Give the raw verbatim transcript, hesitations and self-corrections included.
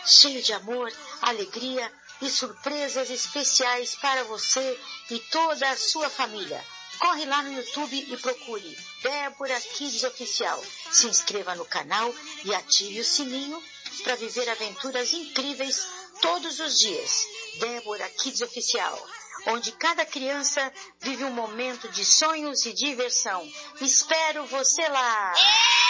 cheio de amor, alegria e surpresas especiais para você e toda a sua família. Corre lá no YouTube e procure Débora Kids Oficial. Se inscreva no canal e ative o sininho para viver aventuras incríveis todos os dias. Débora Kids Oficial, onde cada criança vive um momento de sonhos e diversão. Espero você lá!